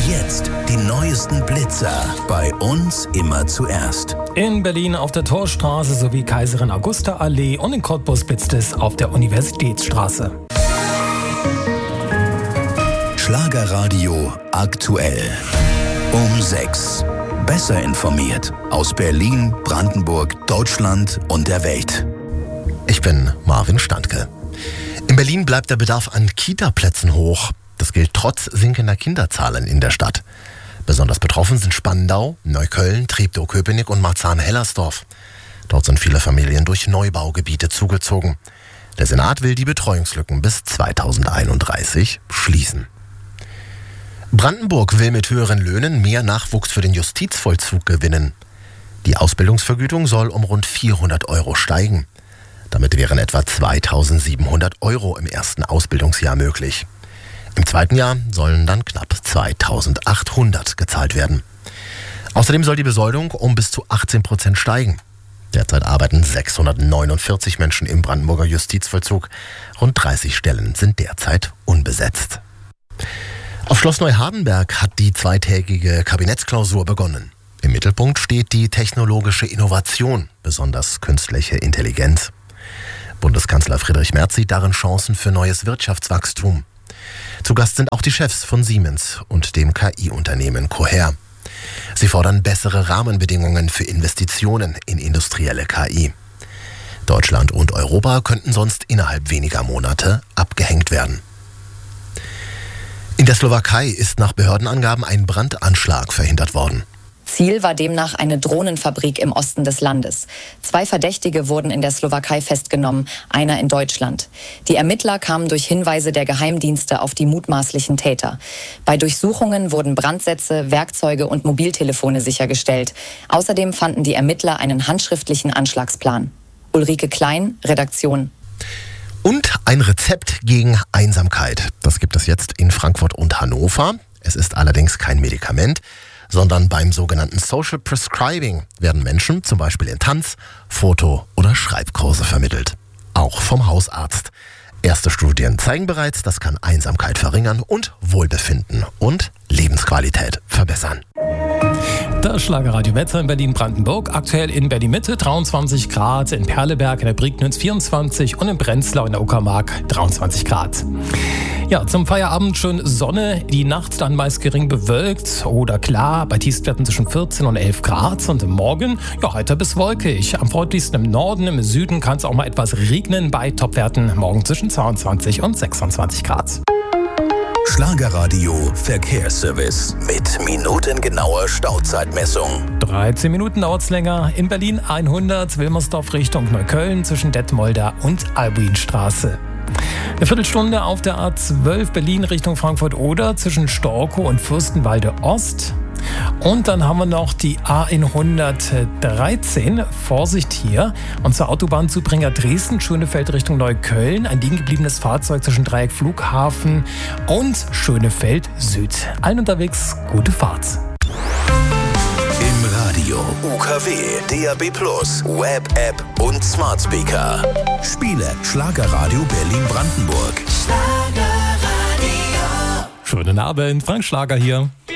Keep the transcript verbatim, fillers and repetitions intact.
jetzt die neuesten Blitzer. Bei uns immer zuerst. In Berlin auf der Torstraße sowie Kaiserin Augusta Allee und in Cottbus blitzt es auf der Universitätsstraße. Schlagerradio aktuell. Um sechs. Besser informiert aus Berlin, Brandenburg, Deutschland und der Welt. Ich bin Marvin Standke. In Berlin bleibt der Bedarf an Kita-Plätzen hoch. Das gilt trotz sinkender Kinderzahlen in der Stadt. Besonders betroffen sind Spandau, Neukölln, Treptow-Köpenick und Marzahn-Hellersdorf. Dort sind viele Familien durch Neubaugebiete zugezogen. Der Senat will die Betreuungslücken bis zweitausendeinunddreißig schließen. Brandenburg will mit höheren Löhnen mehr Nachwuchs für den Justizvollzug gewinnen. Die Ausbildungsvergütung soll um rund vierhundert Euro steigen. Damit wären etwa zweitausendsiebenhundert Euro im ersten Ausbildungsjahr möglich. Im zweiten Jahr sollen dann knapp zweitausendachthundert gezahlt werden. Außerdem soll die Besoldung um bis zu achtzehn Prozent steigen. Derzeit arbeiten sechshundertneunundvierzig Menschen im Brandenburger Justizvollzug. Rund dreißig Stellen sind derzeit unbesetzt. Auf Schloss Neuhardenberg hat die zweitägige Kabinettsklausur begonnen. Im Mittelpunkt steht die technologische Innovation, besonders künstliche Intelligenz. Bundeskanzler Friedrich Merz sieht darin Chancen für neues Wirtschaftswachstum. Zu Gast sind auch die Chefs von Siemens und dem K I-Unternehmen Coher. Sie fordern bessere Rahmenbedingungen für Investitionen in industrielle K I. Deutschland und Europa könnten sonst innerhalb weniger Monate abgehängt werden. In der Slowakei ist nach Behördenangaben ein Brandanschlag verhindert worden. Ziel war demnach eine Drohnenfabrik im Osten des Landes. Zwei Verdächtige wurden in der Slowakei festgenommen, einer in Deutschland. Die Ermittler kamen durch Hinweise der Geheimdienste auf die mutmaßlichen Täter. Bei Durchsuchungen wurden Brandsätze, Werkzeuge und Mobiltelefone sichergestellt. Außerdem fanden die Ermittler einen handschriftlichen Anschlagsplan. Ulrike Klein, Redaktion. Und ein Rezept gegen Einsamkeit. Das gibt es jetzt in Frankfurt und Hannover. Es ist allerdings kein Medikament, sondern beim sogenannten Social Prescribing werden Menschen zum Beispiel in Tanz-, Foto- oder Schreibkurse vermittelt. Auch vom Hausarzt. Erste Studien zeigen bereits, das kann Einsamkeit verringern und Wohlbefinden und Lebensqualität verbessern. Das Schlagerradio-Wetter in Berlin-Brandenburg. Aktuell in Berlin-Mitte dreiundzwanzig Grad, in Perleberg, in der Prignitz vierundzwanzig und in Prenzlau in der Uckermark dreiundzwanzig Grad. Ja, zum Feierabend schön Sonne, die Nacht dann meist gering bewölkt oder klar, bei Tiefstwerten zwischen vierzehn und elf Grad. Und morgen, ja, heiter bis wolkig. Am freundlichsten im Norden, im Süden kann es auch mal etwas regnen bei Topwerten morgen zwischen zweiundzwanzig und sechsundzwanzig Grad. Schlagerradio Verkehrsservice mit minutengenauer Stauzeitmessung. dreizehn Minuten dauert's länger. In Berlin hundert, Wilmersdorf Richtung Neukölln zwischen Detmolder und Albuinstraße. Eine Viertelstunde auf der A zwölf Berlin Richtung Frankfurt-Oder zwischen Storkow und Fürstenwalde Ost. Und dann haben wir noch die A hundertdreizehn, Vorsicht hier, und zur Autobahnzubringer Dresden, Schönefeld Richtung Neukölln, ein liegen gebliebenes Fahrzeug zwischen Dreieck Flughafen und Schönefeld Süd. Allen unterwegs, gute Fahrt. Im Radio, U K W, D A B plus, Web-App und Smart Speaker. Spiele Schlagerradio Berlin-Brandenburg. Schlagerradio. Schönen Abend, Frank Schlager hier.